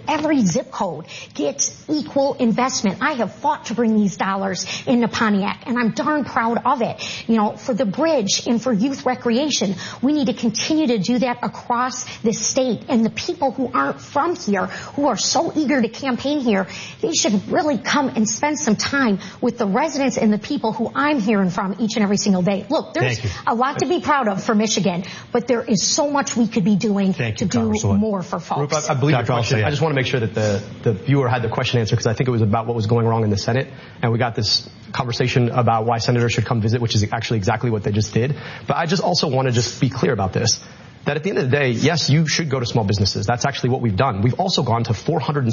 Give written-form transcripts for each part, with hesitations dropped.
every zip code gets equal investment. I have fought to bring these dollars into Pontiac, and I'm darn proud of it. You know, for the bridge and for youth recreation, we need to continue to do that across the state. And the people who aren't from here, who are so eager to campaign here, they should really come and spend some time with the residents and the people who I'm hearing from each and every single day. Look, there's a lot to be proud of for Michigan, but there is so much we could be doing to do more for folks. Rup, I believe your question. I just want to make sure that the viewer had the question answered, because I think it was about what was going wrong in the Senate, and we got this conversation about why senators should come visit, which is actually exactly what they just did. But I just also want to just be clear about this, that at the end of the day, yes, you should go to small businesses. That's actually what we've done. We've also gone to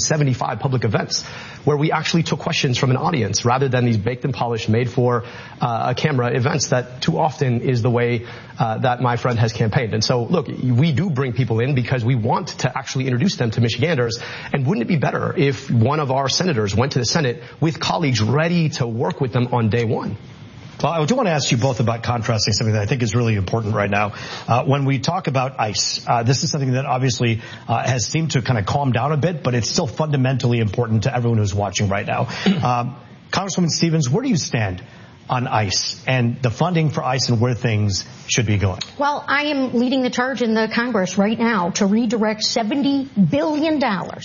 475 public events where we actually took questions from an audience rather than these baked and polished, made for a camera events that too often is the way that my friend has campaigned. And so, look, we do bring people in because we want to actually introduce them to Michiganders. And wouldn't it be better if one of our senators went to the Senate with colleagues ready to work with them on day one? Well, I do want to ask you both about contrasting something that I think is really important right now. When we talk about ICE, this is something that obviously has seemed to kind of calm down a bit, but it's still fundamentally important to everyone who's watching right now. Congresswoman Stevens, where do you stand on ICE and the funding for ICE and where things should be going? Well, I am leading the charge in the Congress right now to redirect $70 billion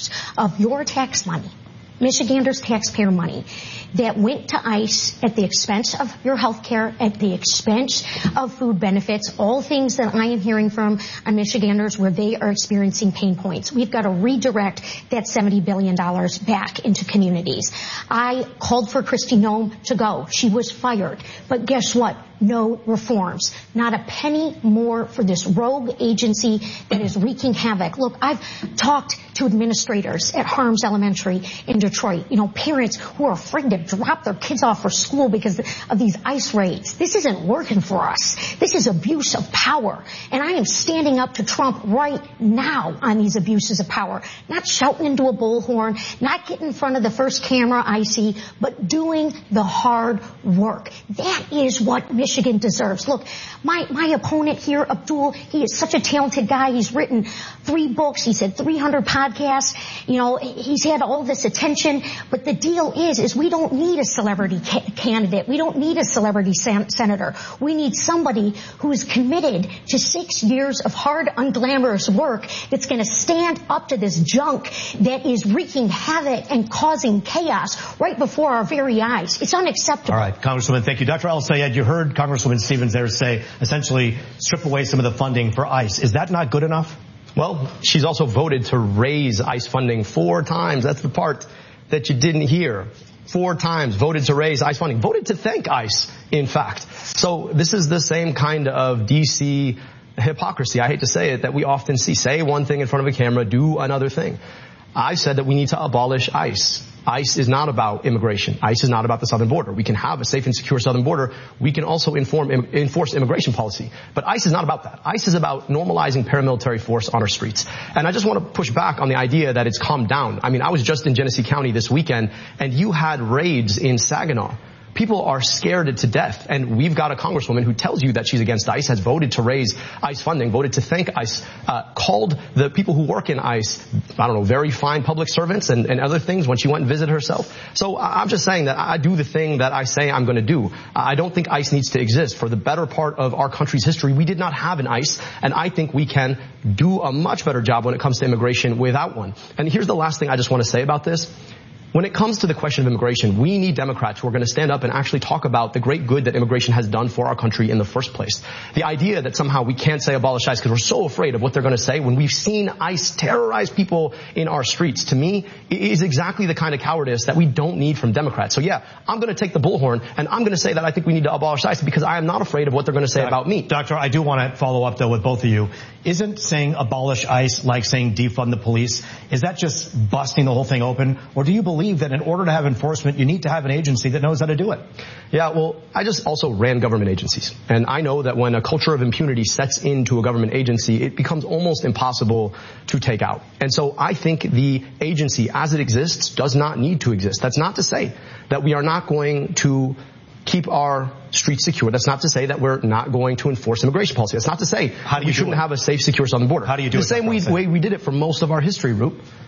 of your tax money, Michiganders' taxpayer money, that went to ICE at the expense of your health care, at the expense of food benefits, all things that I am hearing from Michiganders where they are experiencing pain points. We've got to redirect that $70 billion back into communities. I called for Kristi Noem to go. She was fired. But guess what? No reforms. Not a penny more for this rogue agency that is wreaking havoc. Look, I've talked to administrators at Harms Elementary in Detroit, you know, parents who are afraid to drop their kids off for school because of these ICE raids. This isn't working for us. This is abuse of power. And I am standing up to Trump right now on these abuses of power. Not shouting into a bullhorn, not getting in front of the first camera I see, but doing the hard work. That is what Michigan deserves. Look, my opponent here, Abdul, he is such a talented guy. He's written 3 books. He's had 300 podcasts. You know, he's had all this attention. But the deal is we don't need a celebrity candidate. We don't need a celebrity senator. We need somebody who is committed to 6 years of hard, unglamorous work that's going to stand up to this junk that is wreaking havoc and causing chaos right before our very eyes. It's unacceptable. All right, Congresswoman, thank you. Dr. Al-Sayed, you heard Congresswoman Stevens there say, essentially, strip away some of the funding for ICE. Is that not good enough? Well, she's also voted to raise ICE funding 4 times. That's the part that you didn't hear. 4 times voted to raise ICE funding. Voted to thank ICE, in fact. So this is the same kind of D.C. hypocrisy, I hate to say it, that we often see. Say one thing in front of a camera, do another thing. I said that we need to abolish ICE. ICE is not about immigration. ICE is not about the southern border. We can have a safe and secure southern border. We can also enforce immigration policy. But ICE is not about that. ICE is about normalizing paramilitary force on our streets. And I just want to push back on the idea that it's calmed down. I mean, I was just in Genesee County this weekend, and you had raids in Saginaw. People are scared to death, and we've got a congresswoman who tells you that she's against ICE, has voted to raise ICE funding, voted to thank ICE, called the people who work in ICE, I don't know, very fine public servants and other things when she went and visited herself. So I'm just saying that I do the thing that I say I'm going to do. I don't think ICE needs to exist. For the better part of our country's history, we did not have an ICE, and I think we can do a much better job when it comes to immigration without one. And here's the last thing I just want to say about this. When it comes to the question of immigration, we need Democrats who are going to stand up and actually talk about the great good that immigration has done for our country in the first place. The idea that somehow we can't say abolish ICE because we're so afraid of what they're going to say when we've seen ICE terrorize people in our streets, to me, is exactly the kind of cowardice that we don't need from Democrats. So yeah, I'm going to take the bullhorn, and I'm going to say that I think we need to abolish ICE because I am not afraid of what they're going to say about me. Doctor, I do want to follow up, though, with both of you. Isn't saying abolish ICE like saying defund the police? Is that just busting the whole thing open? Or do you believe that in order to have enforcement, you need to have an agency that knows how to do it? Yeah, well, I just also ran government agencies. And I know that when a culture of impunity sets into a government agency, it becomes almost impossible to take out. And so I think the agency, as it exists, does not need to exist. That's not to say that we are not going to keep our streets secure. That's not to say that we're not going to enforce immigration policy. That's not to say we shouldn't have a safe, secure southern border. How do you do it? The same way we did it for most of our history, Roop.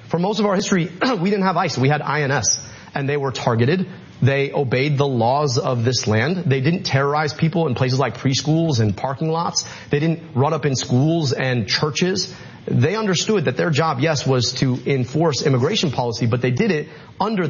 For most of our history, we didn't have ICE. We had INS. And they were targeted. They obeyed the laws of this land. They didn't terrorize people in places like preschools and parking lots. They didn't run up in schools and churches. They understood that their job, yes, was to enforce immigration policy, but they did it under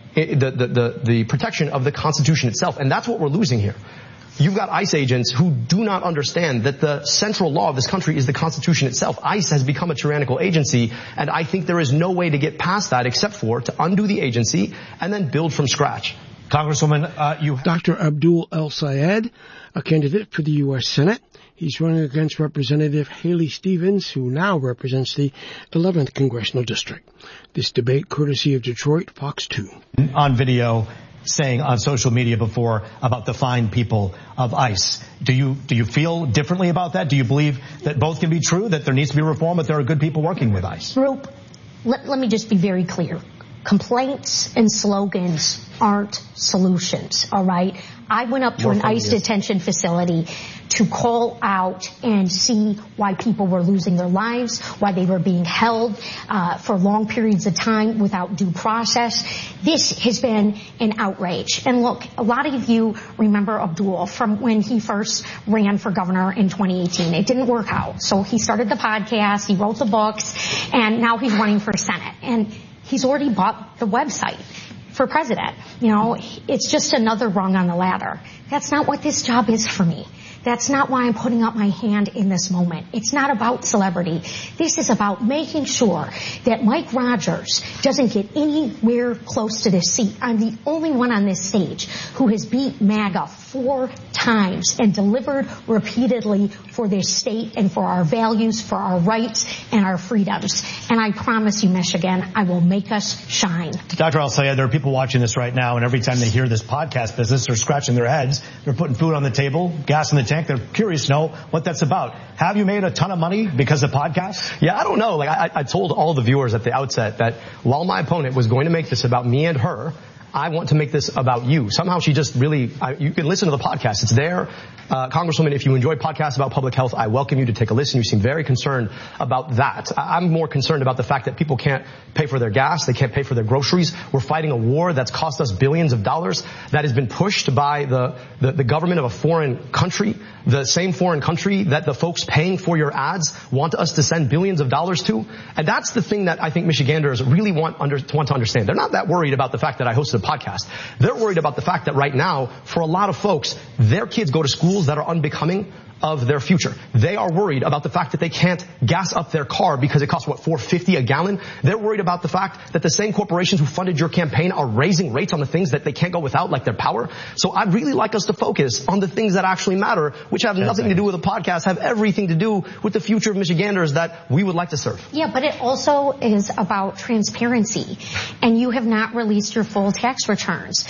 the protection of the Constitution itself. And that's what we're losing here. You've got ICE agents who do not understand that the central law of this country is the Constitution itself. ICE has become a tyrannical agency, and I think there is no way to get past that except for to undo the agency and then build from scratch. Congresswoman, Dr. Abdul El-Sayed, a candidate for the U.S. Senate. He's running against Representative Haley Stevens, who now represents the 11th Congressional District. This debate courtesy of Detroit, Fox 2. On video, saying on social media before about the fine people of ICE. Do you feel differently about that? Do you believe that both can be true, that there needs to be reform, but there are good people working with ICE? Roop, let me just be very clear. Complaints and slogans aren't solutions, all right? I went up to an ICE detention facility to call out and see why people were losing their lives, why they were being held for long periods of time without due process. This has been an outrage. And look, a lot of you remember Abdul from when he first ran for governor in 2018. It didn't work out. So he started the podcast, he wrote the books, and now he's running for Senate. And he's already bought the website for president. You know, it's just another rung on the ladder. That's not what this job is for me. That's not why I'm putting up my hand in this moment. It's not about celebrity. This is about making sure that Mike Rogers doesn't get anywhere close to this seat. I'm the only one on this stage who has beat MAGA 4 times and delivered repeatedly for this state and for our values, for our rights, and our freedoms. And I promise you, Michigan, I will make us shine. Dr. El-Sayed, there are people watching this right now, and every time they hear this podcast business, they're scratching their heads. They're putting food on the table, gas in the tank. They're curious to know what that's about. Have you made a ton of money because of podcasts? Yeah, I don't know. Like I told all the viewers at the outset that while my opponent was going to make this about me and her, I want to make this about you. Somehow she just really, you can listen to the podcast. It's there. Congresswoman, if you enjoy podcasts about public health, I welcome you to take a listen. You seem very concerned about that. I'm more concerned about the fact that people can't pay for their gas. They can't pay for their groceries. We're fighting a war that's cost us billions of dollars that has been pushed by the government of a foreign country, the same foreign country that the folks paying for your ads want us to send billions of dollars to. And that's the thing that I think Michiganders really want to understand. They're not that worried about the fact that I hosted a podcast. They're worried about the fact that right now, for a lot of folks, their kids go to schools that are unbecoming of their future. They are worried about the fact that they can't gas up their car because it costs, $4.50 a gallon? They're worried about the fact that the same corporations who funded your campaign are raising rates on the things that they can't go without, like their power. So I'd really like us to focus on the things that actually matter, which have nothing to do with the podcast, have everything to do with the future of Michiganders that we would like to serve. Yeah, but it also is about transparency. And you have not released your full tax returns.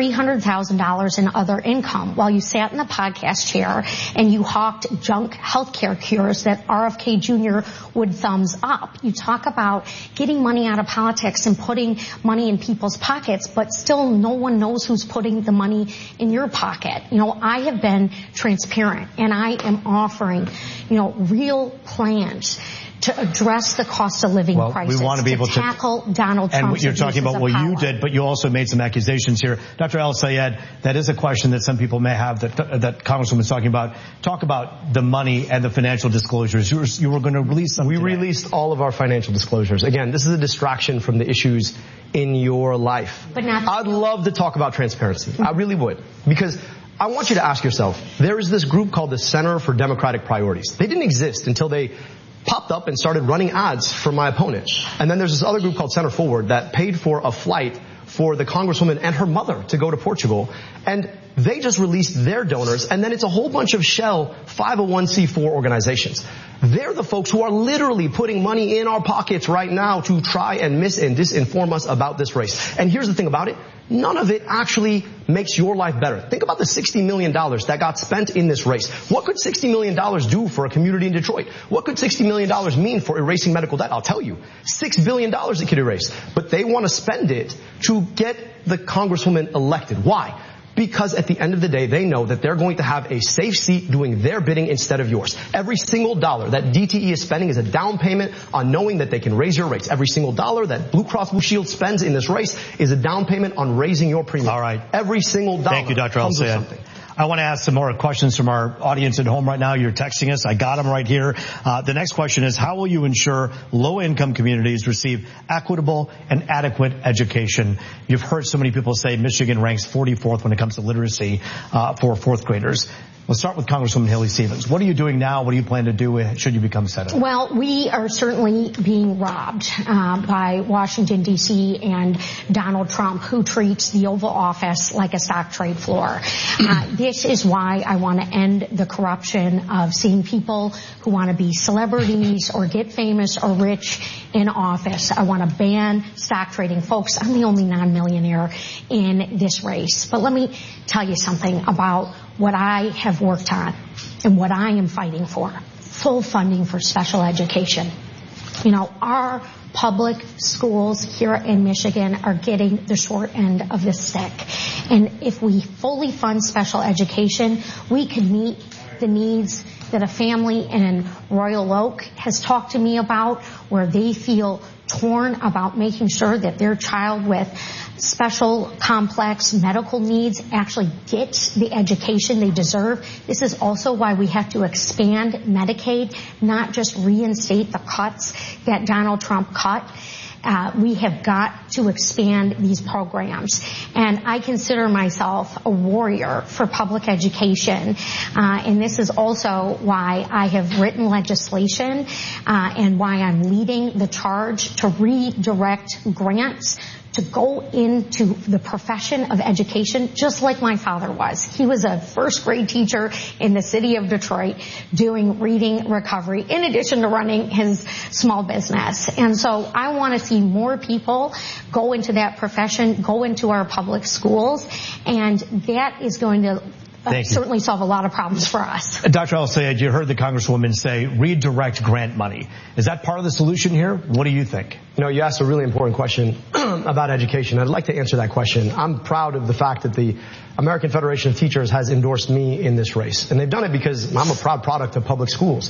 $300,000 in other income while you sat in the podcast chair and you hawked junk healthcare cures that RFK Jr. would thumbs up. You talk about getting money out of politics and putting money in people's pockets, but still no one knows who's putting the money in your pocket. You know, I have been transparent and I am offering, real plans to address the cost of living crisis, we want to be able to tackle Donald Trump's and you're talking about what you did, but you also made some accusations here. Dr. El-Sayed, that is a question that some people may have that Congresswoman's talking about. Talk about the money and the financial disclosures. You were going to release some. We released all of our financial disclosures. Again, this is a distraction from the issues in your life. But not I'd love to talk about transparency. I really would. Because I want you to ask yourself, there is this group called the Center for Democratic Priorities. They didn't exist until they popped up and started running ads for my opponent. And then there's this other group called Center Forward that paid for a flight for the Congresswoman and her mother to go to Portugal. And they just released their donors, and then it's a whole bunch of shell 501c4 organizations. They're the folks who are literally putting money in our pockets right now to try and mis and disinform us about this race. And here's the thing about it. None of it actually makes your life better. Think about the $60 million that got spent in this race. What could $60 million do for a community in Detroit? What could $60 million mean for erasing medical debt? I'll tell you. $6 billion it could erase. But they want to spend it to get the Congresswoman elected. Why? Because at the end of the day, they know that they're going to have a safe seat doing their bidding instead of yours. Every single dollar that DTE is spending is a down payment on knowing that they can raise your rates. Every single dollar that Blue Cross Blue Shield spends in this race is a down payment on raising your premium. All right. Every single dollar. Thank you, Dr. El-Sayed. I want to ask some more questions from our audience at home right now. You're texting us. I got them right here. The next question is, how will you ensure low-income communities receive equitable and adequate education? You've heard so many people say Michigan ranks 44th when it comes to literacy for fourth graders. We'll start with Congresswoman Haley Stevens. What are you doing now? What do you plan to do should you become senator? Well, we are certainly being robbed by Washington, D.C. and Donald Trump, who treats the Oval Office like a stock trade floor. This is why I want to end the corruption of seeing people who want to be celebrities or get famous or rich in office. I want to ban stock trading. Folks, I'm the only non-millionaire in this race. But let me tell you something about what I have worked on and what I am fighting for. Full funding for special education. You know, our public schools here in Michigan are getting the short end of the stick. And if we fully fund special education, we can meet the needs that a family in Royal Oak has talked to me about, where they feel torn about making sure that their child with special complex medical needs actually gets the education they deserve. This is also why we have to expand Medicaid, not just reinstate the cuts that Donald Trump cut. We have got to expand these programs. And I consider myself a warrior for public education. And this is also why I have written legislation and why I'm leading the charge to redirect grants to go into the profession of education, just like my father was. He was a first grade teacher in the city of Detroit doing reading recovery in addition to running his small business. And so I want to see more people go into that profession, go into our public schools, and that is going to certainly solve a lot of problems for us. Dr. El-Sayed, you heard the Congresswoman say redirect grant money. Is that part of the solution here? What do you think? You know, you asked a really important question about education. I'd like to answer that question. I'm proud of the fact that the American Federation of Teachers has endorsed me in this race. And they've done it because I'm a proud product of public schools.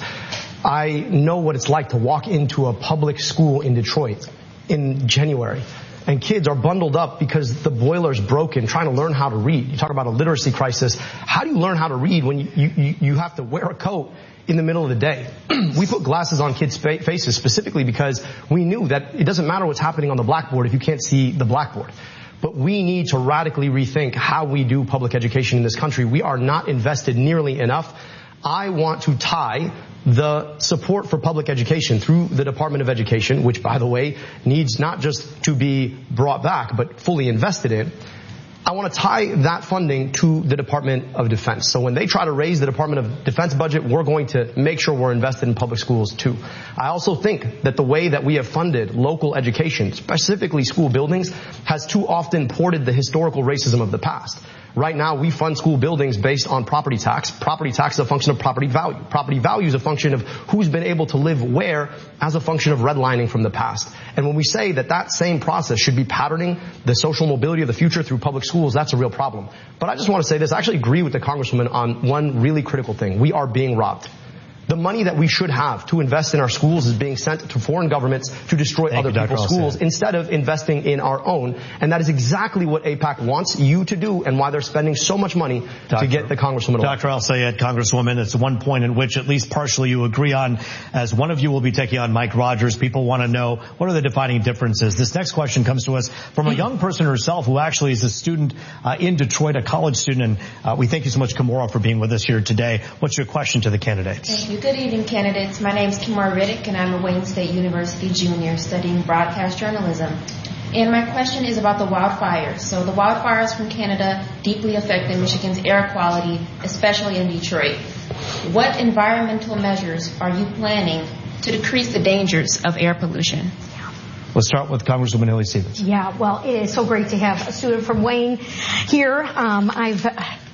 I know what it's like to walk into a public school in Detroit in January. And kids are bundled up because the boiler's broken, trying to learn how to read. You talk about a literacy crisis. How do you learn how to read when you have to wear a coat in the middle of the day? We put glasses on kids' faces specifically because we knew that it doesn't matter what's happening on the blackboard if you can't see the blackboard. But we need to radically rethink how we do public education in this country. We are not invested nearly enough. I want to tie the support for public education through the Department of Education, which, by the way, needs not just to be brought back, but fully invested in. I want to tie that funding to the Department of Defense. So when they try to raise the Department of Defense budget, we're going to make sure we're invested in public schools too. I also think that the way that we have funded local education, specifically school buildings, has too often ported the historical racism of the past. Right now, we fund school buildings based on property tax. Property tax is a function of property value. Property value is a function of who's been able to live where as a function of redlining from the past. And when we say that that same process should be patterning the social mobility of the future through public schools, that's a real problem. But I just want to say this. I actually agree with the Congresswoman on one really critical thing. We are being robbed. The money that we should have to invest in our schools is being sent to foreign governments to destroy other people's schools instead of investing in our own. And that is exactly what AIPAC wants you to do and why they're spending so much money to get the Congresswoman elected. Dr. El-Sayed, Congresswoman, it's one point in which at least partially you agree on. As one of you will be taking on Mike Rogers, people want to know what are the defining differences. This next question comes to us from a young person herself who actually is a student in Detroit, a college student. And we thank you so much, Kimora, for being with us here today. What's your question to the candidates? Thank you. Good evening, candidates. My name is Kimora Riddick, and I'm a Wayne State University junior studying broadcast journalism. And my question is about the wildfires. So the wildfires from Canada deeply affected Michigan's air quality, especially in Detroit. What environmental measures are you planning to decrease the dangers of air pollution? Let's start with Congresswoman Haley Stevens. Yeah, well, it is so great to have a student from Wayne here. I've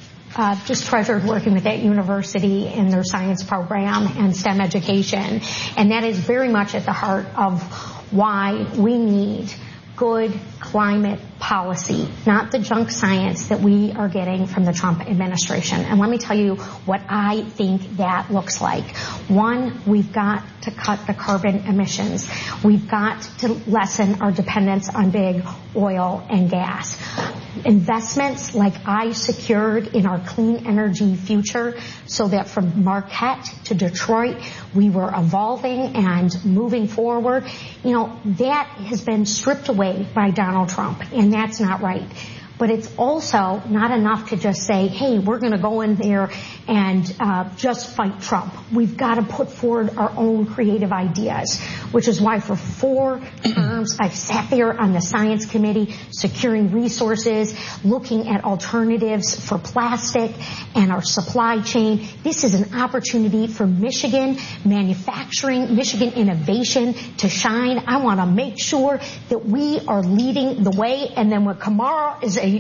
just treasured working with that university in their science program and STEM education. And that is very much at the heart of why we need good climate policy, not the junk science that we are getting from the Trump administration. And let me tell you what I think that looks like. One, we've got to cut the carbon emissions. We've got to lessen our dependence on big oil and gas. Investments like I secured in our clean energy future, so that from Marquette to Detroit, we were evolving and moving forward. You know, that has been stripped away by Donald Trump, and that's not right. But it's also not enough to just say, hey, we're going to go in there and just fight Trump. We've got to put forward our own creative ideas, which is why for 4 terms I've sat there on the science committee, securing resources, looking at alternatives for plastic and our supply chain. This is an opportunity for Michigan manufacturing, Michigan innovation to shine. I want to make sure that we are leading the way. And then when Kamala is a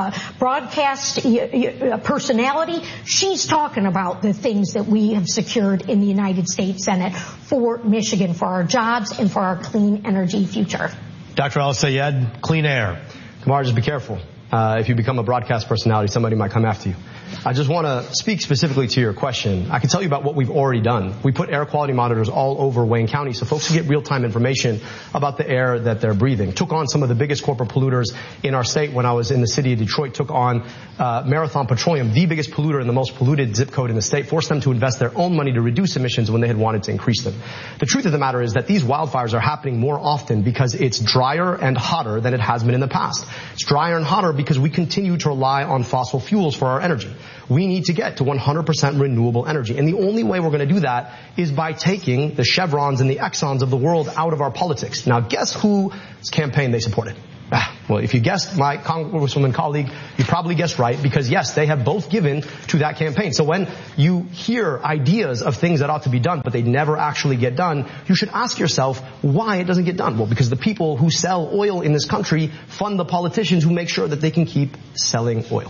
broadcast personality, she's talking about the things that we have secured in the United States Senate for Michigan, for our jobs and for our clean energy future. Dr. El-Sayed, clean air. Kamara, just be careful. If you become a broadcast personality, somebody might come after you. I just want to speak specifically to your question. I can tell you about what we've already done. We put air quality monitors all over Wayne County so folks can get real-time information about the air that they're breathing. Took on some of the biggest corporate polluters in our state when I was in the city of Detroit. Took on Marathon Petroleum, the biggest polluter and the most polluted zip code in the state. Forced them to invest their own money to reduce emissions when they had wanted to increase them. The truth of the matter is that these wildfires are happening more often because it's drier and hotter than it has been in the past. It's drier and hotter because we continue to rely on fossil fuels for our energy. We need to get to 100% renewable energy. And the only way we're going to do that is by taking the Chevrons and the Exxons of the world out of our politics. Now, guess whose campaign they supported? Well, if you guessed my Congresswoman colleague, you probably guessed right, because yes, they have both given to that campaign. So when you hear ideas of things that ought to be done, but they never actually get done, you should ask yourself why it doesn't get done. Well, because the people who sell oil in this country fund the politicians who make sure that they can keep selling oil.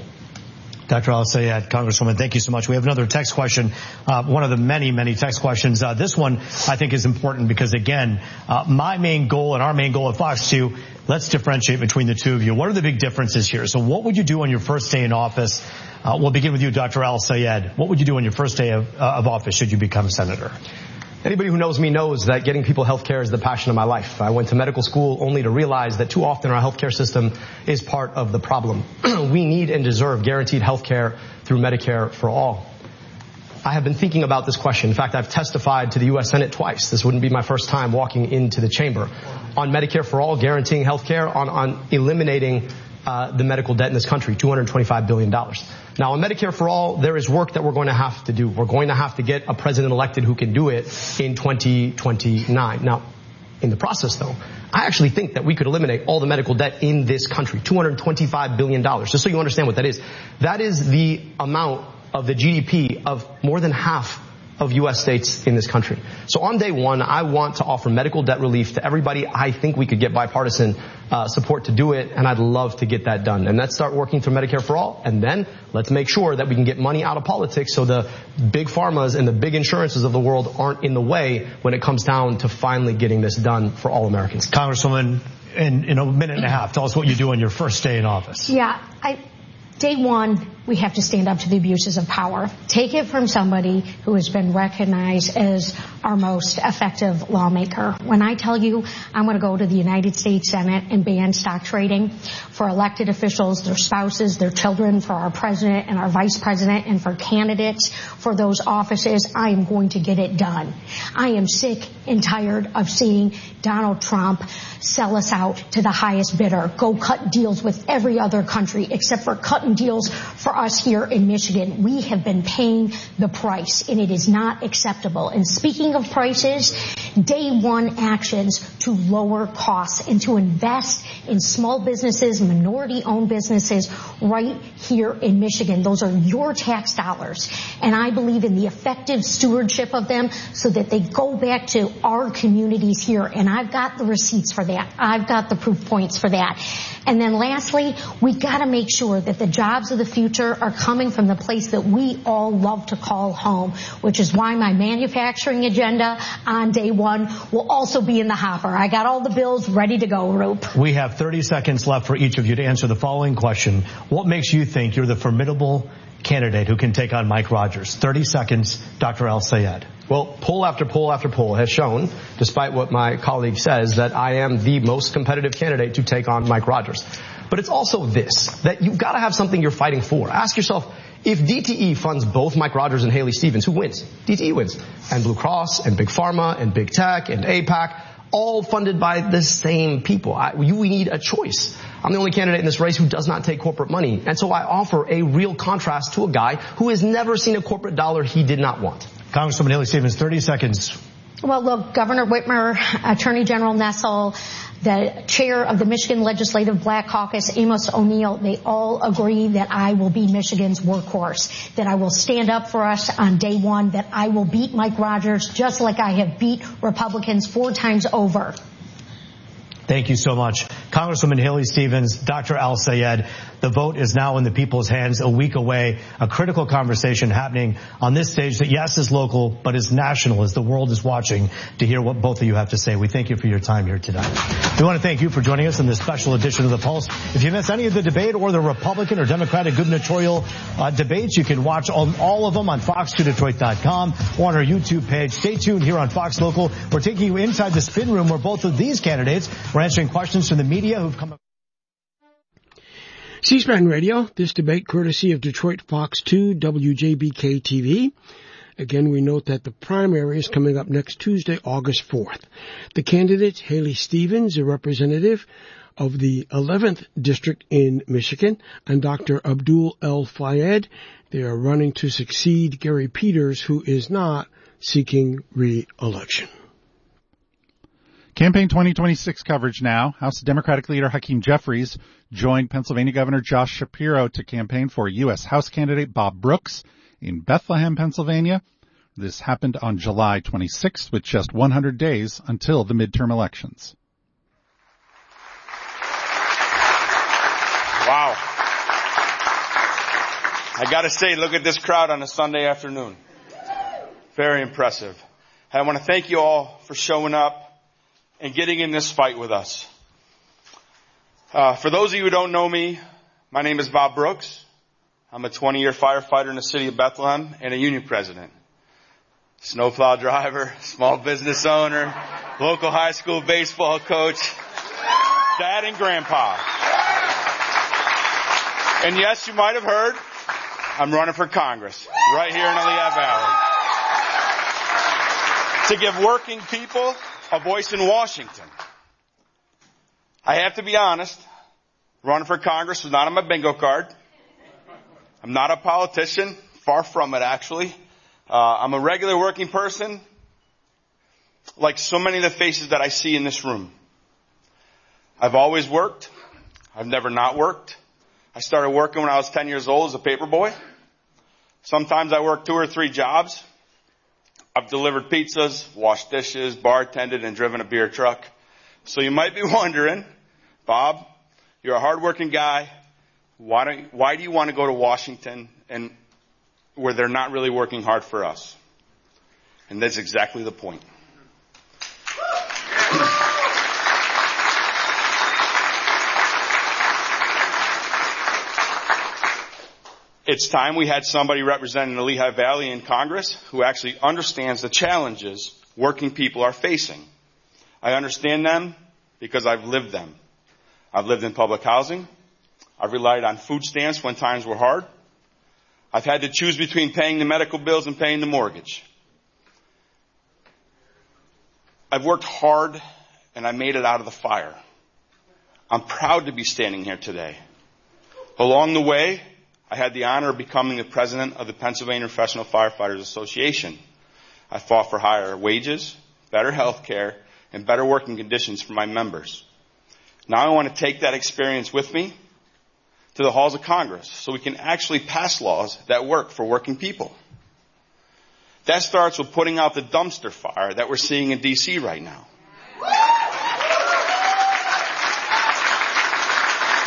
Dr. El-Sayed, Congresswoman, thank you so much. We have another text question, one of the many, many text questions. This one I think is important because, again, my main goal and our main goal at Fox 2, let's differentiate between the two of you. What are the big differences here? So what would you do on your first day in office? We'll begin with you, Dr. El-Sayed. What would you do on your first day of office should you become senator? Anybody who knows me knows that getting people health care is the passion of my life. I went to medical school only to realize that too often our health care system is part of the problem. We need and deserve guaranteed health care through Medicare for all. I have been thinking about this question. In fact, I've testified to the U.S. Senate twice. This wouldn't be my first time walking into the chamber. On Medicare for all, guaranteeing health care, on eliminating the medical debt in this country, $225 billion. Now, on Medicare for all, there is work that we're going to have to do. We're going to have to get a president elected who can do it in 2029. Now, in the process, though, I actually think that we could eliminate all the medical debt in this country, $225 billion. Just so you understand what that is the amount of the GDP of more than half of U.S. states in this country. So on day one, I want to offer medical debt relief to everybody. I think we could get bipartisan support to do it, and I'd love to get that done. And let's start working through Medicare for all, and then let's make sure that we can get money out of politics so the big pharmas and the big insurances of the world aren't in the way when it comes down to finally getting this done for all Americans. Congresswoman, in a minute and a half, tell us what you do on your first day in office. Yeah, day one, we have to stand up to the abuses of power. Take it from somebody who has been recognized as our most effective lawmaker. When I tell you I'm going to go to the United States Senate and ban stock trading for elected officials, their spouses, their children, for our president and our vice president, and for candidates for those offices, I am going to get it done. I am sick and tired of seeing Donald Trump sell us out to the highest bidder, go cut deals with every other country except for cutting deals for us here in Michigan. We have been paying the price, and it is not acceptable. And speaking of prices, day one actions to lower costs and to invest in small businesses, minority-owned businesses right here in Michigan. Those are your tax dollars, and I believe in the effective stewardship of them so that they go back to our communities here, and I've got the receipts for that. I've got the proof points for that. And then lastly, we got to make sure that the jobs of the future are coming from the place that we all love to call home, which is why my manufacturing agenda on day one will also be in the hopper. I got all the bills ready to go, Roop. We have 30 seconds left for each of you to answer the following question. What makes you think you're the formidable candidate who can take on Mike Rogers? 30 seconds, Dr. El-Sayed. Well, poll after poll after poll has shown, despite what my colleague says, that I am the most competitive candidate to take on Mike Rogers. But it's also this, that you've got to have something you're fighting for. Ask yourself, if DTE funds both Mike Rogers and Haley Stevens, who wins? DTE wins. And Blue Cross and Big Pharma and Big Tech and AIPAC, all funded by the same people. We need a choice. I'm the only candidate in this race who does not take corporate money. And so I offer a real contrast to a guy who has never seen a corporate dollar he did not want. Congresswoman Haley Stevens, 30 seconds. Well, look, Governor Whitmer, Attorney General Nessel, the chair of the Michigan Legislative Black Caucus, Amos O'Neill, they all agree that I will be Michigan's workhorse, that I will stand up for us on day one, that I will beat Mike Rogers just like I have beat Republicans 4 times over. Thank you so much. Congresswoman Haley Stevens, Dr. El-Sayed, the vote is now in the people's hands, a week away, a critical conversation happening on this stage that, yes, is local, but is national as the world is watching to hear what both of you have to say. We thank you for your time here today. We want to thank you for joining us in this special edition of The Pulse. If you missed any of the debate or the Republican or Democratic gubernatorial debates, you can watch all of them on fox2detroit.com or on our YouTube page. Stay tuned here on Fox Local. We're taking you inside the spin room where both of these candidates we're answering questions from the media who've come up. C-SPAN Radio, this debate courtesy of Detroit Fox 2, WJBK TV. Again, we note that the primary is coming up next Tuesday, August 4th. The candidates, Haley Stevens, a representative of the 11th District in Michigan, and Dr. Abdul El-Fayed. They are running to succeed Gary Peters, who is not seeking re-election. Campaign 2026 coverage now. House Democratic leader Hakeem Jeffries joined Pennsylvania Governor Josh Shapiro to campaign for U.S. House candidate Bob Brooks in Bethlehem, Pennsylvania. This happened on July 26th with just 100 days until the midterm elections. Wow. I gotta say, look at this crowd on a Sunday afternoon. Very impressive. And I want to thank you all for showing up and getting in this fight with us. For those of you who don't know me, my name is Bob Brooks. I'm a 20-year firefighter in the city of Bethlehem and a union president. Snowplow driver, small business owner, local high school baseball coach, dad and grandpa. And yes, you might have heard, I'm running for Congress right here in the Lehigh Valley to give working people a voice in Washington. I have to be honest, running for Congress was not on my bingo card. I'm not a politician, far from it actually. I'm a regular working person, like so many of the faces that I see in this room. I've always worked. I've never not worked. I started working when I was 10 years old as a paper boy. Sometimes I worked 2 or 3 jobs. I've delivered pizzas, washed dishes, bartended, and driven a beer truck. So you might be wondering, Bob, you're a hardworking guy. Why do you want to go to Washington and where they're not really working hard for us? And that's exactly the point. It's time we had somebody representing the Lehigh Valley in Congress who actually understands the challenges working people are facing. I understand them because I've lived them. I've lived in public housing. I've relied on food stamps when times were hard. I've had to choose between paying the medical bills and paying the mortgage. I've worked hard and I made it out of the fire. I'm proud to be standing here today. Along the way, I had the honor of becoming the president of the Pennsylvania Professional Firefighters Association. I fought for higher wages, better health care, and better working conditions for my members. Now I want to take that experience with me to the halls of Congress so we can actually pass laws that work for working people. That starts with putting out the dumpster fire that we're seeing in D.C. right now.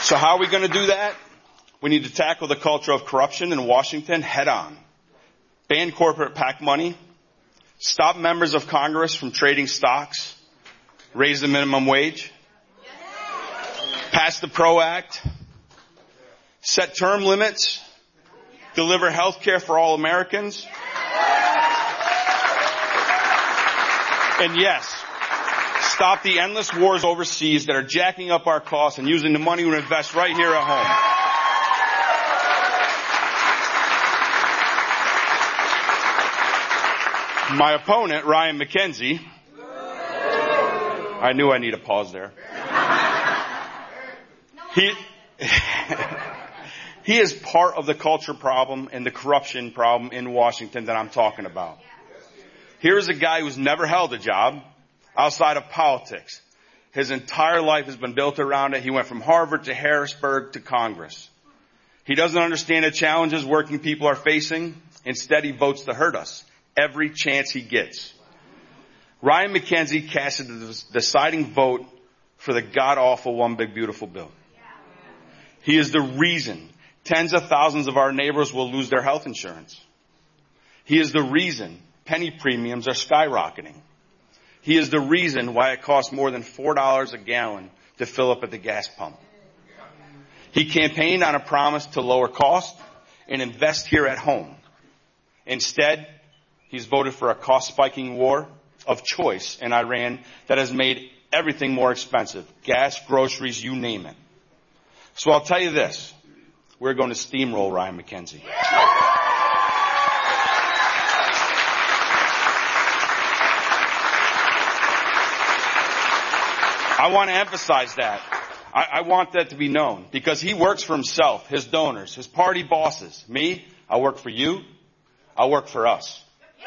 So how are we going to do that? We need to tackle the culture of corruption in Washington head on. Ban corporate PAC money. Stop members of Congress from trading stocks. Raise the minimum wage. Pass the PRO Act. Set term limits. Deliver health care for all Americans. And yes, stop the endless wars overseas that are jacking up our costs and using the money to invest right here at home. My opponent, Ryan McKenzie, I knew I need a pause there. He is part of the culture problem and the corruption problem in Washington that I'm talking about. Here's a guy who's never held a job outside of politics. His entire life has been built around it. He went from Harvard to Harrisburg to Congress. He doesn't understand the challenges working people are facing. Instead, he votes to hurt us every chance he gets. Ryan McKenzie casted the deciding vote for the god-awful One Big Beautiful Bill. He is the reason tens of thousands of our neighbors will lose their health insurance. He is the reason penny premiums are skyrocketing. He is the reason why it costs more than $4 a gallon to fill up at the gas pump. He campaigned on a promise to lower costs and invest here at home. Instead, he's voted for a cost-spiking war of choice in Iran that has made everything more expensive. Gas, groceries, you name it. So I'll tell you this. We're going to steamroll Ryan McKenzie. I want to emphasize that. I want that to be known because he works for himself, his donors, his party bosses. Me, I work for you. I work for us.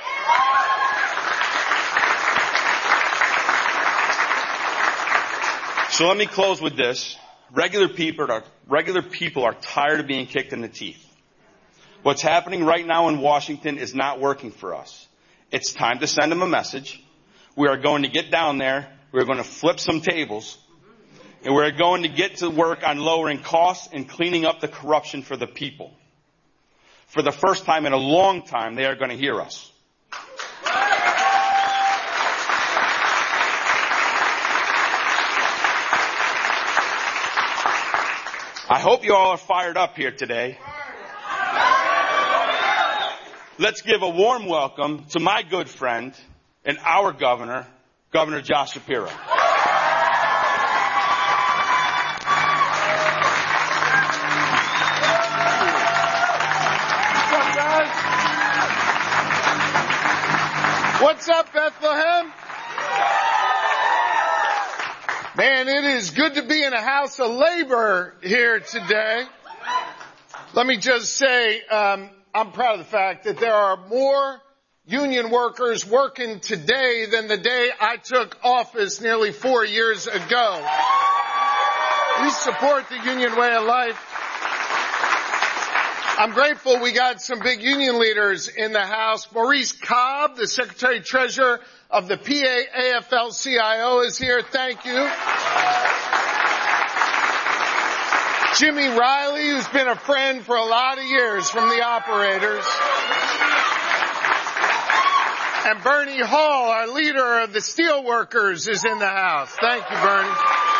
So let me close with this. Regular people are tired of being kicked in the teeth. What's happening right now in Washington is not working for us. It's time to send them a message. We are going to get down there. We're going to flip some tables. And we're going to get to work on lowering costs and cleaning up the corruption for the people. For the first time in a long time, they are going to hear us. I hope you all are fired up here today. Let's give a warm welcome to my good friend and our governor, Governor Josh Shapiro. What's up, guys? What's up, Bethlehem? Man, it is good to be in a house of labor here today. Let me just say, I'm proud of the fact that there are more union workers working today than the day I took office nearly 4 years ago. We support the union way of life. I'm grateful we got some big union leaders in the House. Maurice Cobb, the Secretary-Treasurer of the PA-AFL-CIO is here. Thank you. Jimmy Riley, who's been a friend for a lot of years from the operators. And Bernie Hall, our leader of the steelworkers, is in the house. Thank you, Bernie.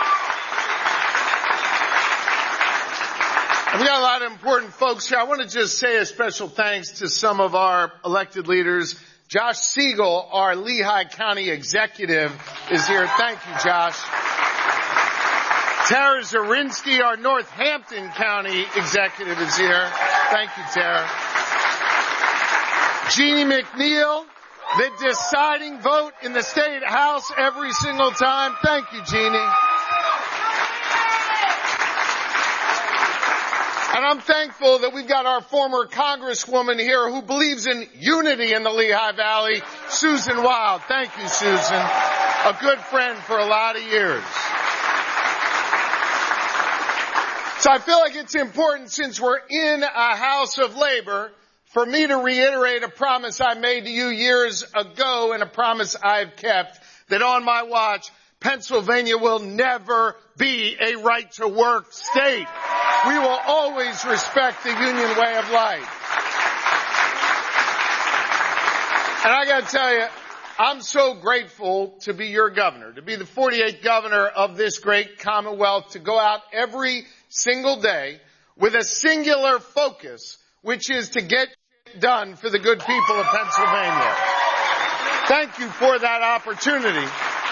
And we got a lot of important folks here. I want to just say a special thanks to some of our elected leaders. Josh Siegel, our Lehigh County executive, is here. Thank you, Josh. Tara Zarinsky, our Northampton County executive, is here. Thank you, Tara. Jeannie McNeil, the deciding vote in the state house every single time. Thank you, Jeannie. And I'm thankful that we've got our former congresswoman here who believes in unity in the Lehigh Valley, Susan Wild. Thank you, Susan. A good friend for a lot of years. So I feel like it's important, since we're in a house of labor, for me to reiterate a promise I made to you years ago and a promise I've kept, that on my watch, Pennsylvania will never be a right-to-work state. We will always respect the union way of life. And I got to tell you, I'm so grateful to be your governor, to be the 48th governor of this great Commonwealth, to go out every single day with a singular focus, which is to get done for the good people of Pennsylvania. Thank you for that opportunity.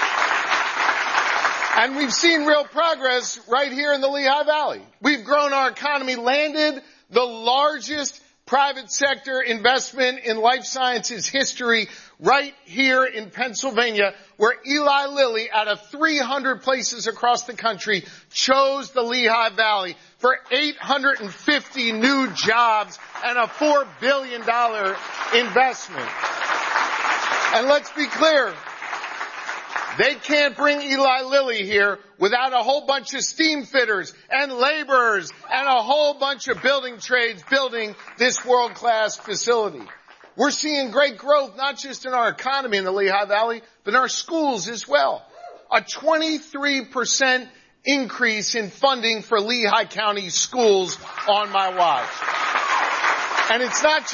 And we've seen real progress right here in the Lehigh Valley. We've grown our economy, landed the largest private sector investment in life sciences history right here in Pennsylvania, where Eli Lilly, out of 300 places across the country, chose the Lehigh Valley for 850 new jobs and a $4 billion investment. And let's be clear, they can't bring Eli Lilly here without a whole bunch of steam fitters and laborers and a whole bunch of building trades building this world-class facility. We're seeing great growth, not just in our economy in the Lehigh Valley, but in our schools as well. A 23% increase in funding for Lehigh County schools on my watch. And it's not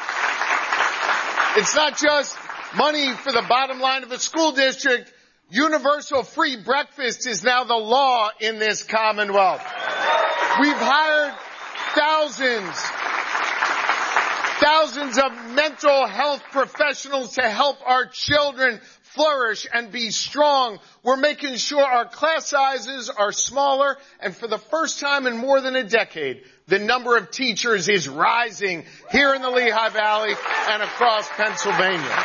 just money for the bottom line of a school district. Universal free breakfast is now the law in this Commonwealth. We've hired thousands of mental health professionals to help our children flourish and be strong. We're making sure our class sizes are smaller, and for the first time in more than a decade, the number of teachers is rising here in the Lehigh Valley and across Pennsylvania.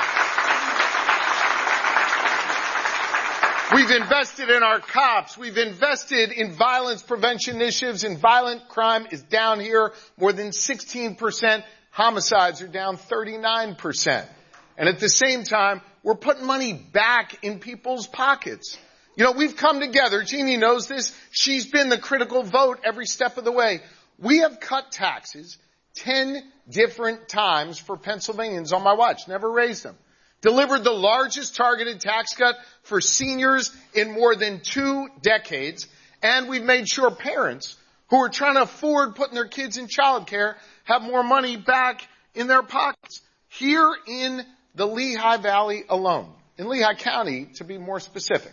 We've invested in our cops. We've invested in violence prevention initiatives, and violent crime is down here more than 16%. Homicides are down 39%. And at the same time, we're putting money back in people's pockets. You know, we've come together. Jeannie knows this. She's been the critical vote every step of the way. We have cut taxes 10 different times for Pennsylvanians on my watch. Never raised them. Delivered the largest targeted tax cut for seniors in more than 2 decades. And we've made sure parents who are trying to afford putting their kids in childcare have more money back in their pockets. Here in the Lehigh Valley alone, in Lehigh County to be more specific,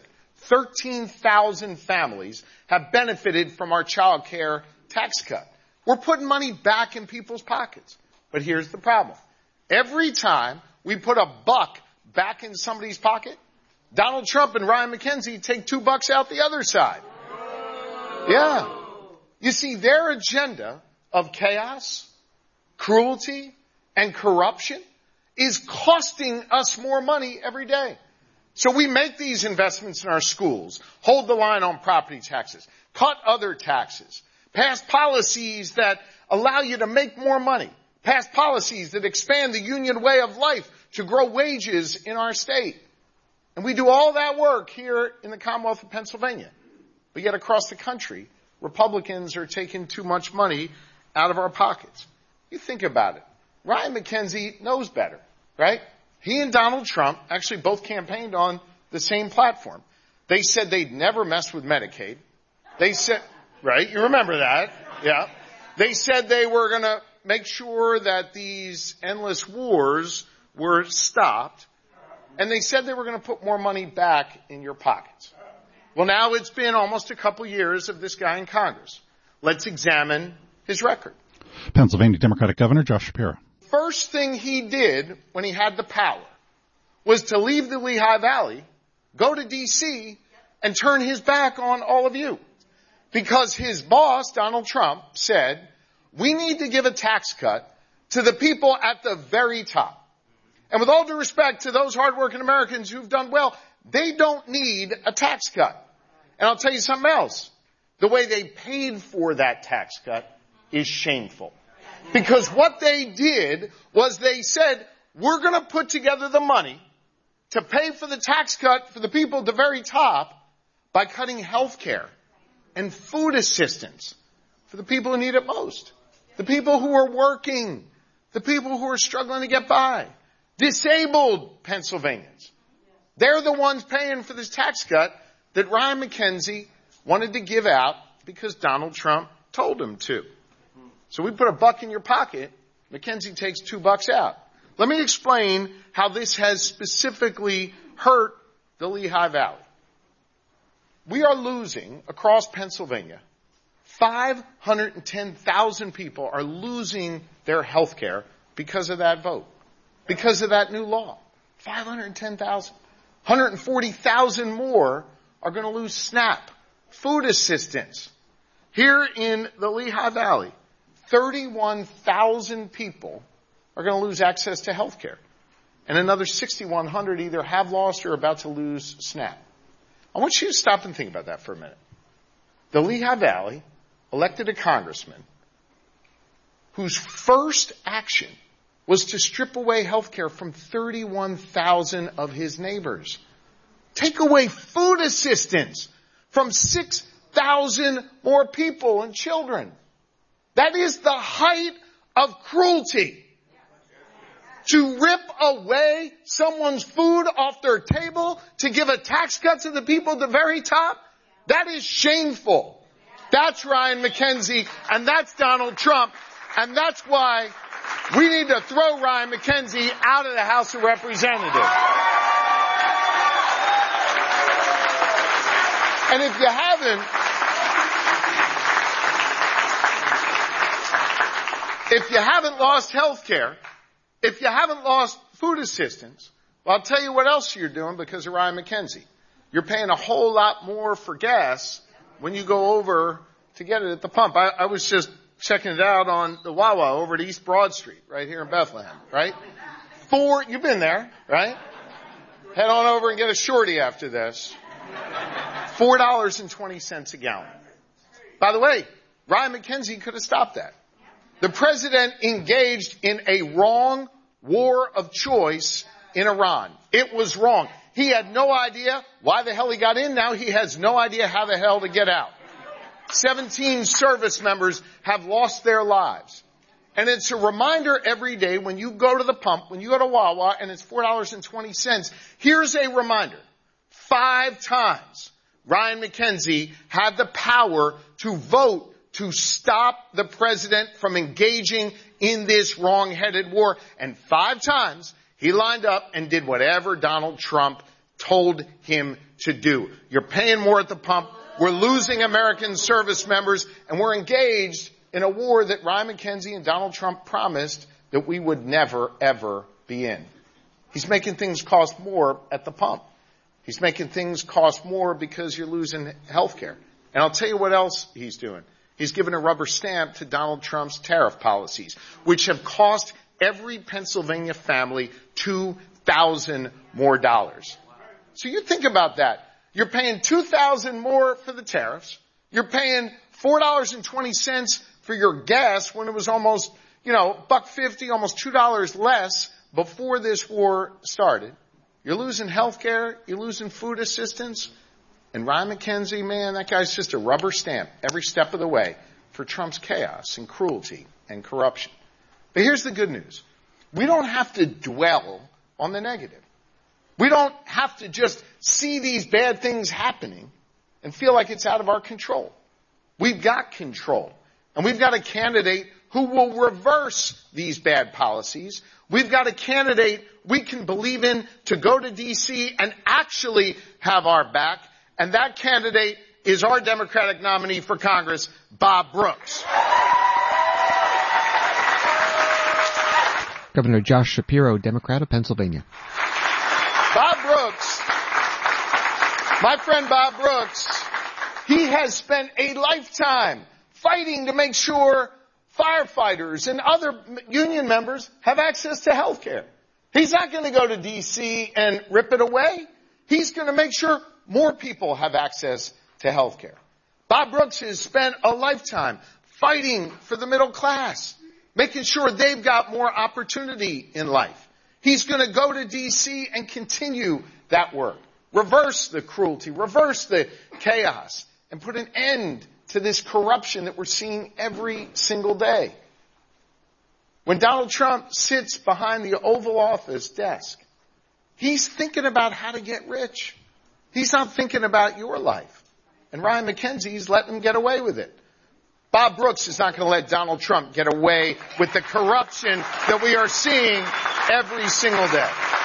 13,000 families have benefited from our childcare tax cut. We're putting money back in people's pockets. But here's the problem. Every time we put a buck back in somebody's pocket, Donald Trump and Ryan McKenzie take $2 out the other side. Yeah. You see, their agenda of chaos, cruelty, and corruption is costing us more money every day. So we make these investments in our schools, hold the line on property taxes, cut other taxes, pass policies that allow you to make more money, pass policies that expand the union way of life to grow wages in our state. And we do all that work here in the Commonwealth of Pennsylvania. But yet across the country, Republicans are taking too much money out of our pockets. You think about it. Ryan McKenzie knows better, right? He and Donald Trump actually both campaigned on the same platform. They said they'd never mess with Medicaid. They said, right? You remember that. Yeah. They said they were going to make sure that these endless wars were stopped. And they said they were going to put more money back in your pockets. Well, now it's been almost a couple years of this guy in Congress. Let's examine his record. Pennsylvania Democratic Governor Josh Shapiro. First thing he did when he had the power was to leave the Lehigh Valley, go to D.C., and turn his back on all of you. Because his boss, Donald Trump, said, we need to give a tax cut to the people at the very top. And with all due respect to those hardworking Americans who've done well, they don't need a tax cut. And I'll tell you something else. The way they paid for that tax cut is shameful. Because what they did was they said, we're going to put together the money to pay for the tax cut for the people at the very top by cutting health care and food assistance for the people who need it most. The people who are working, the people who are struggling to get by. Disabled Pennsylvanians. They're the ones paying for this tax cut that Ryan McKenzie wanted to give out because Donald Trump told him to. So we put $1 in your pocket, McKenzie takes $2 out. Let me explain how this has specifically hurt the Lehigh Valley. We are losing across Pennsylvania. 510,000 people are losing their health care because of that vote, because of that new law. 510,000. 140,000 more are going to lose SNAP, food assistance. Here in the Lehigh Valley, 31,000 people are going to lose access to health care. And another 6,100 either have lost or are about to lose SNAP. I want you to stop and think about that for a minute. The Lehigh Valley elected a congressman whose first action was to strip away health care from 31,000 of his neighbors. Take away food assistance from 6,000 more people and children. That is the height of cruelty. To rip away someone's food off their table, to give a tax cut to the people at the very top, that is shameful. That's Ryan McKenzie, and that's Donald Trump, and that's why we need to throw Ryan McKenzie out of the House of Representatives. And if you haven't lost health care, if you haven't lost food assistance, well, I'll tell you what else you're doing because of Ryan McKenzie. You're paying a whole lot more for gas when you go over to get it at the pump. I was just checking it out on the Wawa over at East Broad Street, right here in Bethlehem, right? You've been there, right? Head on over and get a shorty after this. $4.20 a gallon. By the way, Ryan McKenzie could have stopped that. The president engaged in a wrong war of choice in Iran. It was wrong. He had no idea why the hell he got in. Now he has no idea how the hell to get out. 17 service members have lost their lives. And it's a reminder every day when you go to the pump, when you go to Wawa and it's $4.20, here's a reminder. 5 times Ryan McKenzie had the power to vote to stop the president from engaging in this wrong-headed war. And 5 times he lined up and did whatever Donald Trump told him to do. You're paying more at the pump. We're losing American service members, and we're engaged in a war that Ryan McKenzie and Donald Trump promised that we would never, ever be in. He's making things cost more at the pump. He's making things cost more because you're losing health care. And I'll tell you what else he's doing. He's given a rubber stamp to Donald Trump's tariff policies, which have cost every Pennsylvania family $2,000 more. So you think about that. You're paying $2,000 more for the tariffs. You're paying $4.20 for your gas when it was almost, $1.50, almost $2 less before this war started. You're losing health care. You're losing food assistance. And Ryan McKenzie, man, that guy's just a rubber stamp every step of the way for Trump's chaos and cruelty and corruption. But here's the good news. We don't have to dwell on the negative. We don't have to just see these bad things happening and feel like it's out of our control. We've got control. And we've got a candidate who will reverse these bad policies. We've got a candidate we can believe in to go to D.C. and actually have our back. And that candidate is our Democratic nominee for Congress, Bob Brooks. Governor Josh Shapiro, Democrat of Pennsylvania. Bob Brooks, my friend Bob Brooks, he has spent a lifetime fighting to make sure firefighters and other union members have access to health care. He's not going to go to D.C. and rip it away. He's going to make sure more people have access to health care. Bob Brooks has spent a lifetime fighting for the middle class, making sure they've got more opportunity in life. He's going to go to D.C. and continue that work. Reverse the cruelty, reverse the chaos, and put an end to this corruption that we're seeing every single day. When Donald Trump sits behind the Oval Office desk, he's thinking about how to get rich. He's not thinking about your life. And Ryan McKenzie's letting him get away with it. Bob Brooks is not going to let Donald Trump get away with the corruption that we are seeing every single day.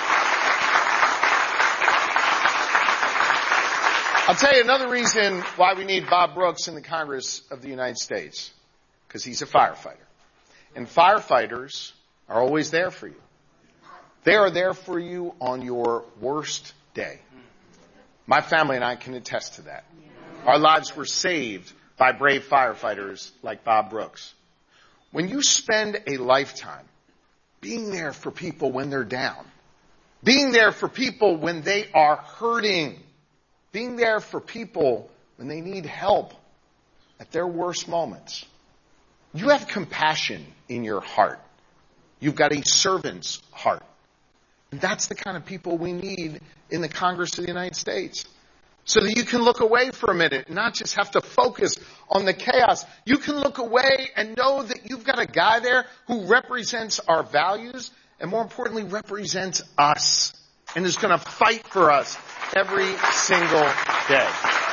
I'll tell you another reason why we need Bob Brooks in the Congress of the United States. Because he's a firefighter. And firefighters are always there for you. They are there for you on your worst day. My family and I can attest to that. Our lives were saved by brave firefighters like Bob Brooks. When you spend a lifetime being there for people when they're down, being there for people when they are hurting, being there for people when they need help at their worst moments, you have compassion in your heart. You've got a servant's heart. And that's the kind of people we need in the Congress of the United States. So that you can look away for a minute and not just have to focus on the chaos. You can look away and know that you've got a guy there who represents our values and more importantly represents us and is going to fight for us every single day.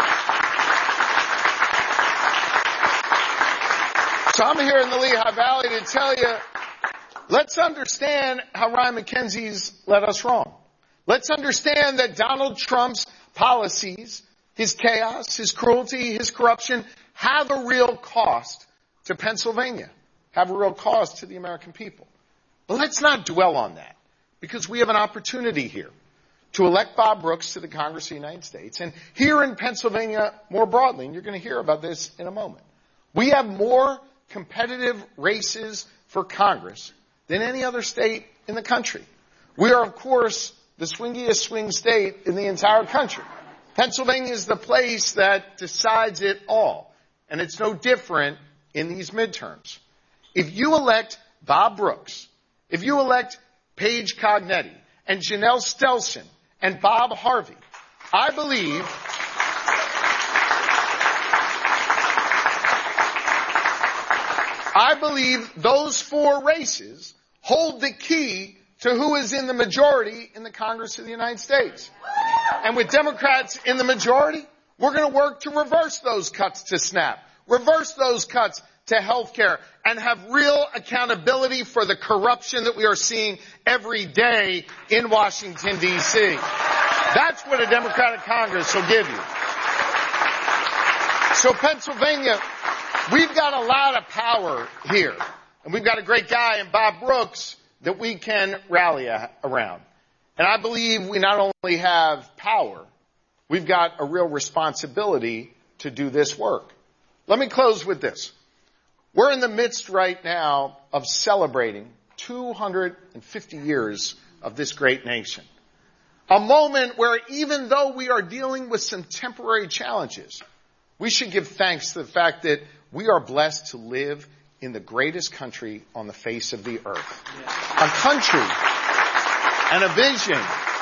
So I'm here in the Lehigh Valley to tell you, let's understand how Ryan McKenzie's led us wrong. Let's understand that Donald Trump's policies, his chaos, his cruelty, his corruption have a real cost to Pennsylvania, have a real cost to the American people. But let's not dwell on that because we have an opportunity here to elect Bob Brooks to the Congress of the United States. And here in Pennsylvania more broadly, and you're going to hear about this in a moment, we have more competitive races for Congress than any other state in the country. We are, of course, the swingiest swing state in the entire country. Pennsylvania is the place that decides it all. And it's no different in these midterms. If you elect Bob Brooks, if you elect Paige Cognetti and Janelle Stelson and Bob Harvey, I believe those four races hold the key to who is in the majority in the Congress of the United States. And with Democrats in the majority, we're going to work to reverse those cuts to SNAP, reverse those cuts to health care, and have real accountability for the corruption that we are seeing every day in Washington, D.C. That's what a Democratic Congress will give you. So Pennsylvania, we've got a lot of power here. And we've got a great guy in Bob Brooks that we can rally around. And I believe we not only have power, we've got a real responsibility to do this work. Let me close with this. We're in the midst right now of celebrating 250 years of this great nation. A moment where even though we are dealing with some temporary challenges, we should give thanks to the fact that we are blessed to live in the greatest country on the face of the earth. A country and a vision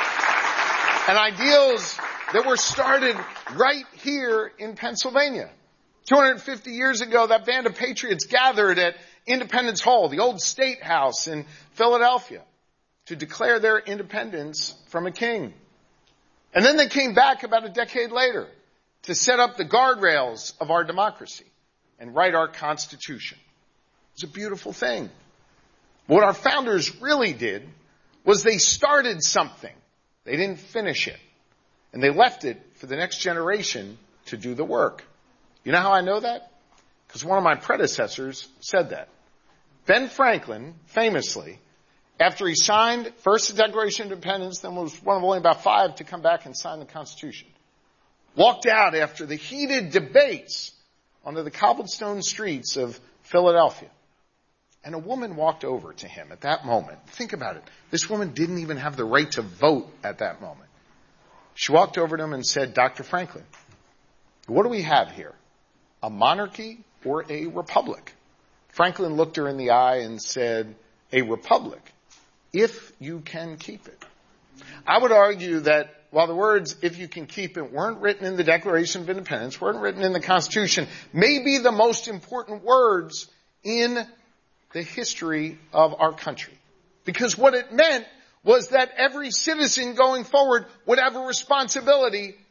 and ideals that were started right here in Pennsylvania. 250 years ago, that band of patriots gathered at Independence Hall, the old state house in Philadelphia, to declare their independence from a king. And then they came back about a decade later to set up the guardrails of our democracy and write our Constitution. It's a beautiful thing. What our founders really did was they started something. They didn't finish it. And they left it for the next generation to do the work. You know how I know that? Because one of my predecessors said that. Ben Franklin, famously, after he signed first the Declaration of Independence, then was one of only about 5 to come back and sign the Constitution, walked out after the heated debates onto the cobblestone streets of Philadelphia. And a woman walked over to him at that moment. Think about it. This woman didn't even have the right to vote at that moment. She walked over to him and said, Dr. Franklin, what do we have here? A monarchy or a republic? Franklin looked her in the eye and said, a republic, if you can keep it. I would argue that while the words, if you can keep it, weren't written in the Declaration of Independence, weren't written in the Constitution, may be the most important words in the history of our country. Because what it meant was that every citizen going forward would have a responsibility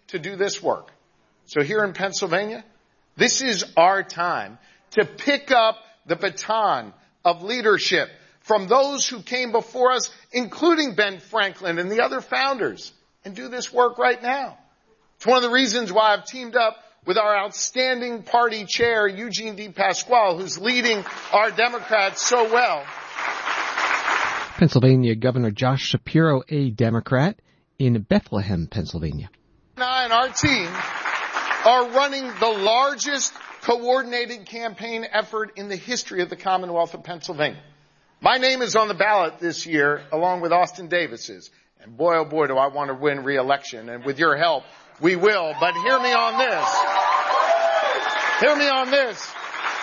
to do this work. So here in Pennsylvania, this is our time to pick up the baton of leadership from those who came before us, including Ben Franklin and the other founders, and do this work right now. It's one of the reasons why I've teamed up with our outstanding party chair, Eugene D. Pasquale, who's leading our Democrats so well. Pennsylvania Governor Josh Shapiro, a Democrat, in Bethlehem, Pennsylvania. I and our team are running the largest coordinated campaign effort in the history of the Commonwealth of Pennsylvania. My name is on the ballot this year, along with Austin Davis's. And boy, oh boy, do I want to win re-election. And with your help, we will. But hear me on this. Hear me on this.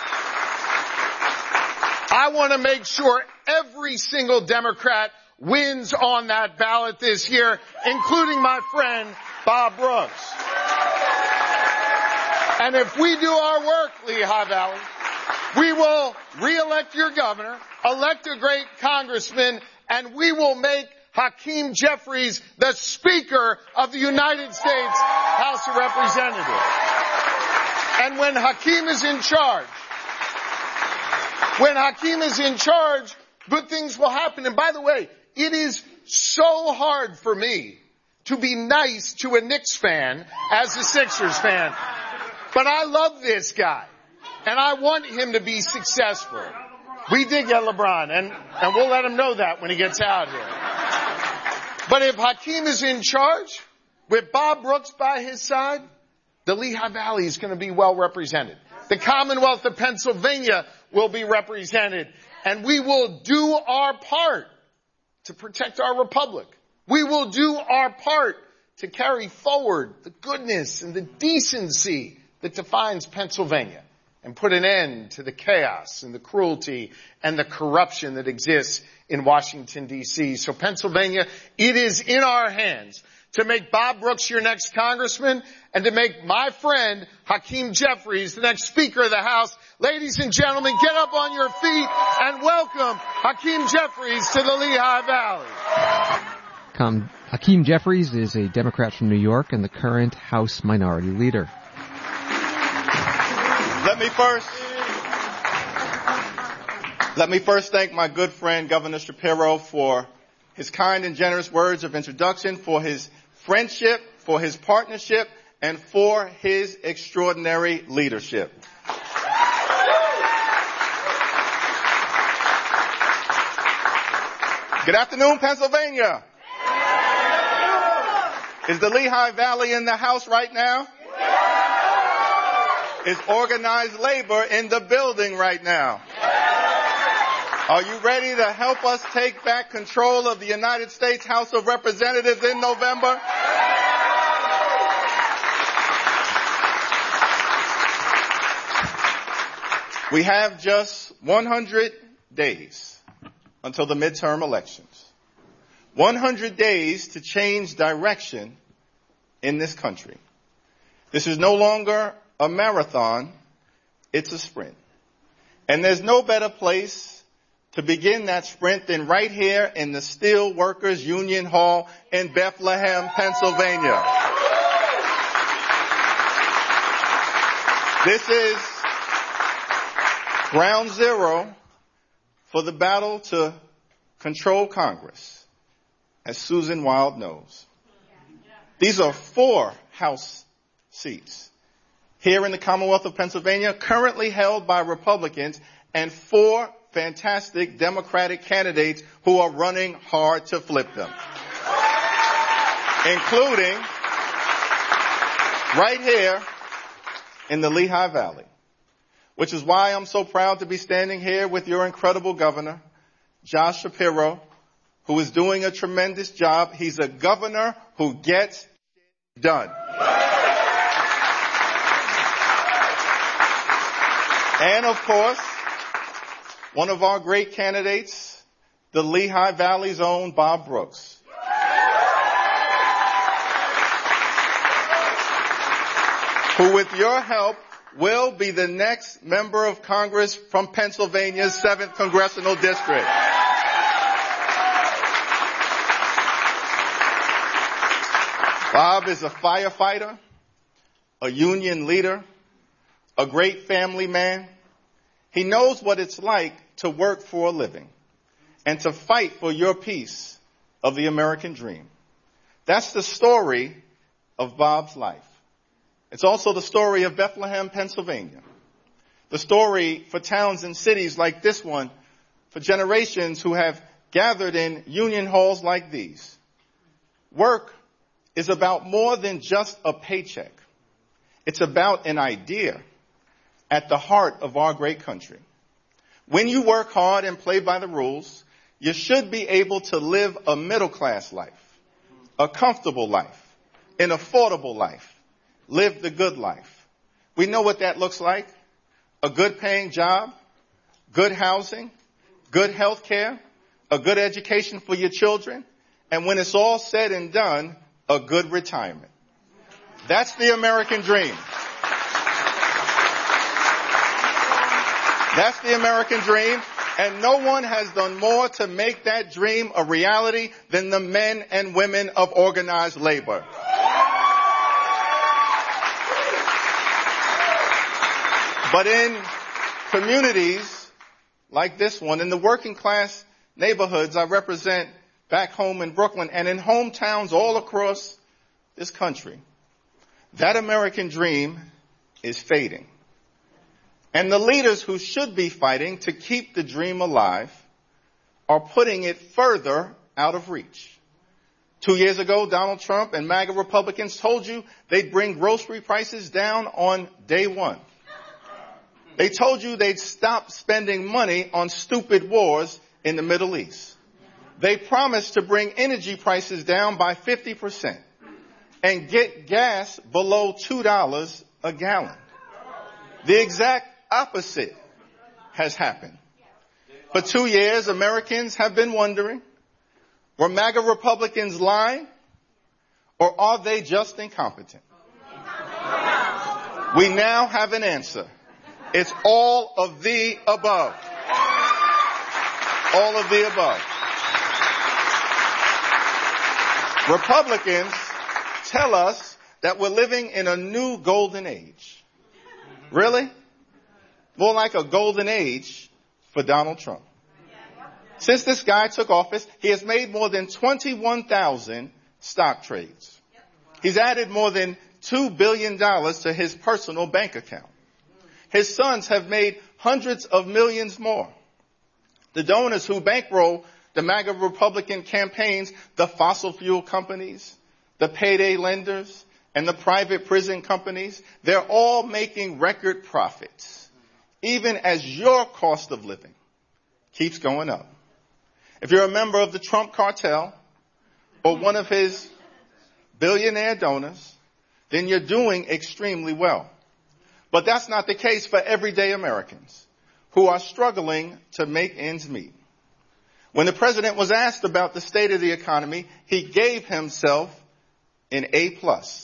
I want to make sure every single Democrat wins on that ballot this year, including my friend Bob Brooks. And if we do our work, Lehigh Valley, we will re-elect your governor, elect a great congressman, and we will make Hakeem Jeffries the Speaker of the United States House of Representatives. And when Hakeem is in charge, good things will happen. And by the way, it is so hard for me to be nice to a Knicks fan as a Sixers fan. But I love this guy. And I want him to be successful. We did get LeBron, and we'll let him know that when he gets out here. But if Hakeem is in charge, with Bob Brooks by his side, the Lehigh Valley is going to be well represented. The Commonwealth of Pennsylvania will be represented. And we will do our part to protect our republic. We will do our part to carry forward the goodness and the decency that defines Pennsylvania and put an end to the chaos and the cruelty and the corruption that exists in Washington, D.C. So Pennsylvania, it is in our hands to make Bob Brooks your next congressman and to make my friend Hakeem Jeffries the next Speaker of the House. Ladies and gentlemen, get up on your feet and welcome Hakeem Jeffries to the Lehigh Valley. Hakeem Jeffries is a Democrat from New York and the current House Minority Leader. Let me first thank my good friend Governor Shapiro for his kind and generous words of introduction, for his friendship, for his partnership, and for his extraordinary leadership. Good afternoon, Pennsylvania. Is the Lehigh Valley in the house right now? Is organized labor in the building right now? Are you ready to help us take back control of the United States House of Representatives in November? We have just 100 days until the midterm elections. 100 days to change direction in this country. This is no longer a marathon, it's a sprint. And there's no better place to begin that sprint than right here in the Steel Workers Union Hall in Bethlehem, Pennsylvania. This is ground zero for the battle to control Congress, as Susan Wild knows. These are 4 House seats here in the Commonwealth of Pennsylvania, currently held by Republicans, and 4 fantastic Democratic candidates who are running hard to flip them, including right here in the Lehigh Valley, which is why I'm so proud to be standing here with your incredible governor, Josh Shapiro, who is doing a tremendous job. He's a governor who gets done. And of course, one of our great candidates, the Lehigh Valley's own Bob Brooks. Who, with your help, will be the next member of Congress from Pennsylvania's 7th Congressional District. Bob is a firefighter, a union leader, a great family man. He knows what it's like to work for a living and to fight for your piece of the American dream. That's the story of Bob's life. It's also the story of Bethlehem, Pennsylvania. The story for towns and cities like this one, for generations who have gathered in union halls like these. Work is about more than just a paycheck. It's about an idea at the heart of our great country. When you work hard and play by the rules, you should be able to live a middle-class life, a comfortable life, an affordable life, live the good life. We know what that looks like. A good paying job, good housing, good health care, a good education for your children, and when it's all said and done, a good retirement. That's the American dream. That's the American dream, and no one has done more to make that dream a reality than the men and women of organized labor. But in communities like this one, in the working class neighborhoods I represent back home in Brooklyn and in hometowns all across this country, that American dream is fading. And the leaders who should be fighting to keep the dream alive are putting it further out of reach. 2 years ago, Donald Trump and MAGA Republicans told you they'd bring grocery prices down on day one. They told you they'd stop spending money on stupid wars in the Middle East. They promised to bring energy prices down by 50% and get gas below $2 a gallon. The exact opposite has happened. For 2 years, Americans have been wondering, were MAGA Republicans lying, or are they just incompetent? We now have an answer. It's all of the above. All of the above. Republicans tell us that we're living in a new golden age. Really? More like a golden age for Donald Trump. Since this guy took office, he has made more than 21,000 stock trades. He's added more than $2 billion to his personal bank account. His sons have made hundreds of millions more. The donors who bankroll the MAGA Republican campaigns, the fossil fuel companies, the payday lenders, and the private prison companies, they're all making record profits, even as your cost of living keeps going up. If you're a member of the Trump cartel or one of his billionaire donors, then you're doing extremely well. But that's not the case for everyday Americans who are struggling to make ends meet. When the president was asked about the state of the economy, he gave himself an A+.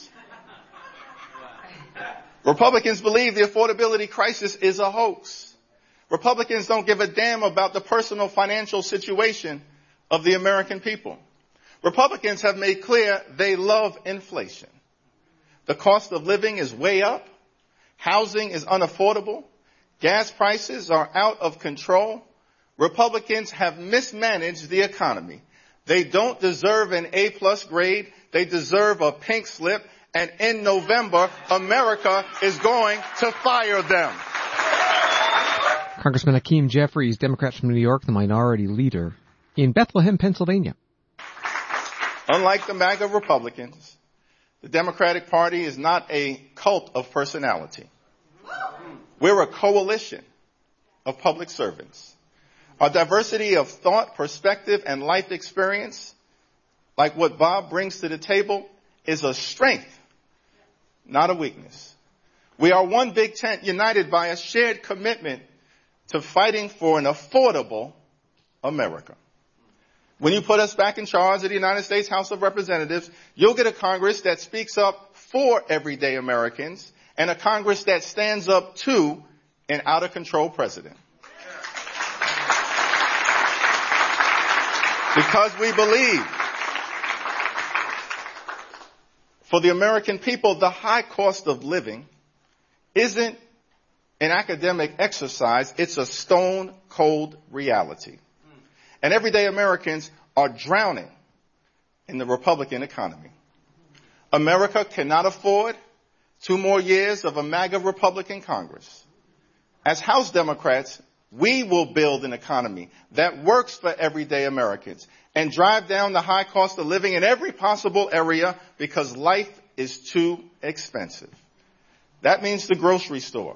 Republicans believe the affordability crisis is a hoax. Republicans don't give a damn about the personal financial situation of the American people. Republicans have made clear they love inflation. The cost of living is way up. Housing is unaffordable. Gas prices are out of control. Republicans have mismanaged the economy. They don't deserve an A+ grade. They deserve a pink slip. And in November, America is going to fire them. Congressman Hakeem Jeffries, Democrat from New York, the minority leader in Bethlehem, Pennsylvania. Unlike the MAGA Republicans, the Democratic Party is not a cult of personality. We're a coalition of public servants. Our diversity of thought, perspective, and life experience, like what Bob brings to the table, is a strength, not a weakness. We are one big tent united by a shared commitment to fighting for an affordable America. When you put us back in charge of the United States House of Representatives, you'll get a Congress that speaks up for everyday Americans and a Congress that stands up to an out-of-control president. Because we believe For the American people, the high cost of living isn't an academic exercise. It's a stone cold reality. And everyday Americans are drowning in the Republican economy. America cannot afford 2 more years of a MAGA Republican Congress. As House Democrats, we will build an economy that works for everyday Americans and drive down the high cost of living in every possible area because life is too expensive. That means the grocery store.